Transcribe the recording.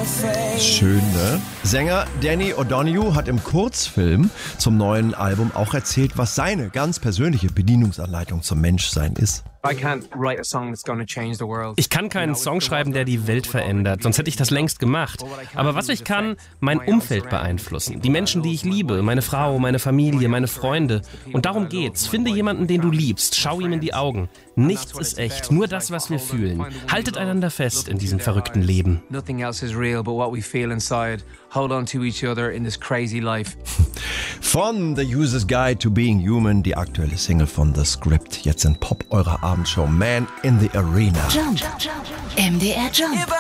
Schön, ne? Sänger Danny O'Donoghue hat im Kurzfilm zum neuen Album auch erzählt, was seine ganz persönliche Bedienungsanleitung zum Menschsein ist. Ich kann keinen Song schreiben, der die Welt verändert, sonst hätte ich das längst gemacht. Aber was ich kann, mein Umfeld beeinflussen. Die Menschen, die ich liebe, meine Frau, meine Familie, meine Freunde. Und darum geht's. Finde jemanden, den du liebst. Schau ihm in die Augen. Nichts ist echt, nur das, was wir fühlen. Haltet einander fest in diesem verrückten Leben. Nothing else is real but what we feel inside. Hold on to each other in this crazy life. Von The User's Guide to Being Human, die aktuelle Single von The Script. Jetzt in Pop eurer Abendshow Man in the Arena. Jump. MDR Jump.